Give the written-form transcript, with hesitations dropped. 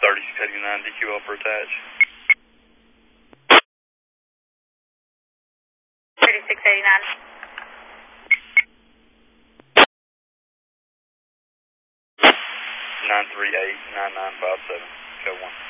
3689 DQL for attach. 3689. 938-9957, code 1.